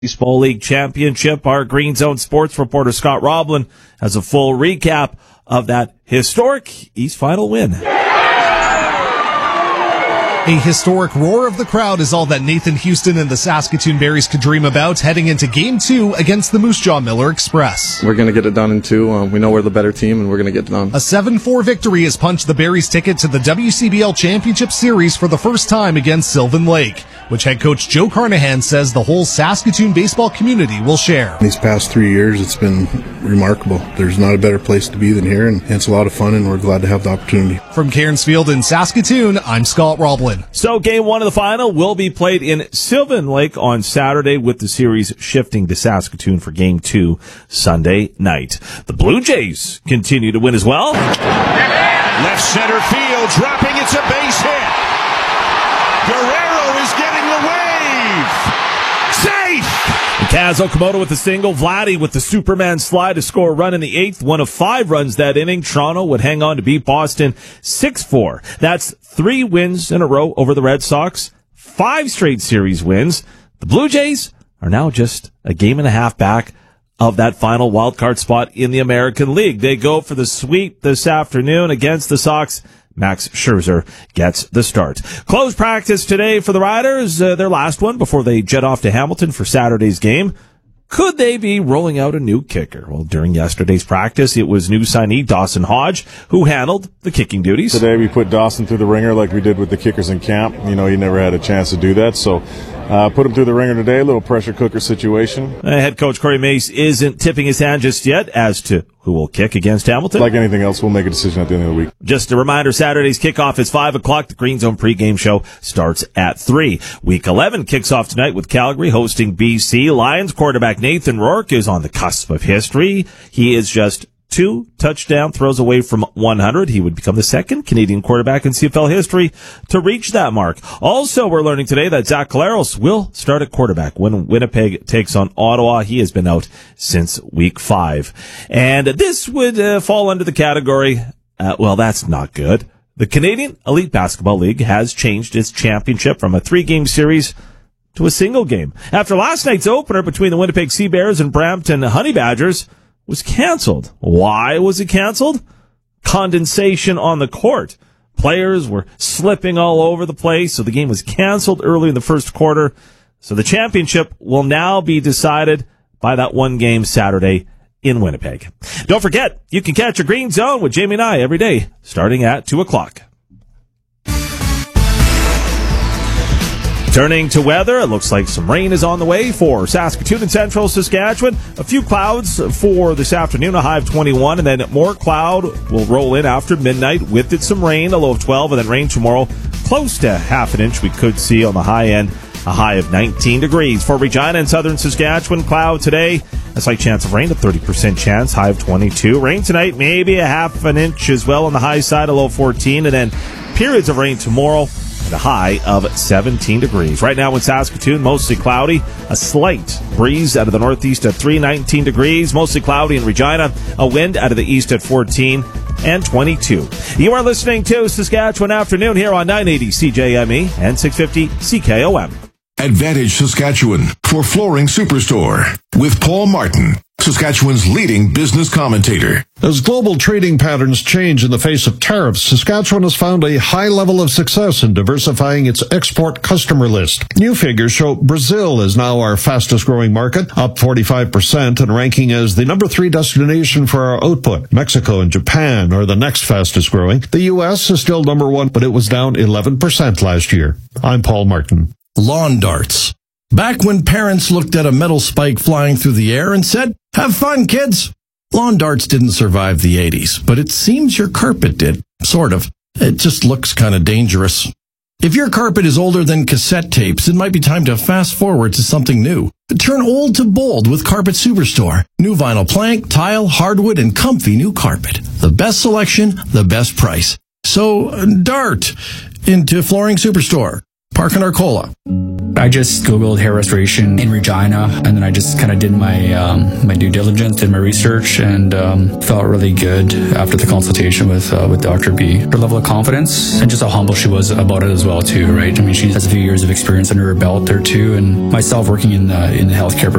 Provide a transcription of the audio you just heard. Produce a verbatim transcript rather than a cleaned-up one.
Baseball League Championship. Our Green Zone sports reporter Scott Roblin has a full recap of that historic East Final win. A historic roar of the crowd is all that Nathan Houston and the Saskatoon Berries could dream about heading into Game two against the Moose Jaw Miller Express. We're going to get it done in two. Um, we know we're the better team, and we're going to get it done. A seven four victory has punched the Berries' ticket to the W C B L Championship Series for the first time against Sylvan Lake, which head coach Joe Carnahan says the whole Saskatoon baseball community will share. These past three years, it's been remarkable. There's not a better place to be than here, and it's a lot of fun, and we're glad to have the opportunity. From Cairns Field in Saskatoon, I'm Scott Roblin. So game one of the final will be played in Sylvan Lake on Saturday, with the series shifting to Saskatoon for game two Sunday night. The Blue Jays continue to win as well. Left center field, dropping, it's a base hit. Guerrero is getting the wave. Safe! Kaz Okamoto with the single. Vladdy with the Superman slide to score a run in the eighth. One of five runs that inning. Toronto would hang on to beat Boston six four. That's three wins in a row over the Red Sox. Five straight series wins. The Blue Jays are now just a game and a half back of that final wildcard spot in the American League. They go for the sweep this afternoon against the Sox. Max Scherzer gets the start. Closed practice today for the Riders, uh, their last one before they jet off to Hamilton for Saturday's game. Could they be rolling out a new kicker? Well, during yesterday's practice, it was new signee Dawson Hodge who handled the kicking duties. Today we put Dawson through the ringer like we did with the kickers in camp. You know, he never had a chance to do that, so uh, put him through the ringer today, a little pressure cooker situation. Uh, head coach Corey Mace isn't tipping his hand just yet as to who will kick against Hamilton. Like anything else, we'll make a decision at the end of the week. Just a reminder, Saturday's kickoff is five o'clock. The Green Zone pregame show starts at three. Week eleven kicks off tonight with Calgary hosting B C. Lions quarterback Nathan Rourke is on the cusp of history. He is just two touchdown throws away from one hundred. He would become the second Canadian quarterback in C F L history to reach that mark. Also, we're learning today that Zach Collaros will start at quarterback when Winnipeg takes on Ottawa. He has been out since week five. And this would uh, fall under the category, uh, well, that's not good. The Canadian Elite Basketball League has changed its championship from a three-game series to a single game. After last night's opener between the Winnipeg Sea Bears and Brampton Honey Badgers was canceled. Why was it canceled? Condensation on the court. Players were slipping all over the place, so the game was canceled early in the first quarter. So the championship will now be decided by that one game Saturday in Winnipeg. Don't forget, you can catch a Green Zone with Jamie and I every day, starting at two o'clock. Turning to weather, it looks like some rain is on the way for Saskatoon and central Saskatchewan. A few clouds for this afternoon, a high of twenty-one, and then more cloud will roll in after midnight. With it, some rain, a low of twelve, and then rain tomorrow, close to half an inch we could see on the high end, a high of nineteen degrees. For Regina and southern Saskatchewan, cloud today, a slight chance of rain, a thirty percent chance, high of twenty-two. Rain tonight, maybe a half an inch as well on the high side, a low of fourteen, and then periods of rain tomorrow, a high of seventeen degrees. Right now in Saskatoon, mostly cloudy. A slight breeze out of the northeast at three, nineteen degrees. Mostly cloudy in Regina. A wind out of the east at fourteen and twenty-two. You are listening to Saskatchewan Afternoon here on nine eighty C J M E and six fifty C K O M. Advantage Saskatchewan for Flooring Superstore with Paul Martin, Saskatchewan's leading business commentator. As global trading patterns change in the face of tariffs, Saskatchewan has found a high level of success in diversifying its export customer list. New figures show Brazil is now our fastest growing market, up forty-five percent and ranking as the number three destination for our output. Mexico and Japan are the next fastest growing. The U S is still number one, but it was down eleven percent last year. I'm Paul Martin. Lawn darts. Back when parents looked at a metal spike flying through the air and said, "Have fun, kids." Lawn darts didn't survive the eighties, but it seems your carpet did. Sort of. It just looks kind of dangerous. If your carpet is older than cassette tapes, it might be time to fast forward to something new. Turn old to bold with Carpet Superstore. New vinyl plank, tile, hardwood, and comfy new carpet. The best selection, the best price. So, dart into Flooring Superstore. Park and Arcola. I just Googled hair restoration in Regina, and then I just kind of did my um, my due diligence, did my research, and um, felt really good after the consultation with uh, with Doctor B. Her level of confidence and just how humble she was about it as well, too, right? I mean, she has a few years of experience under her belt there, too, and myself working in the, in the healthcare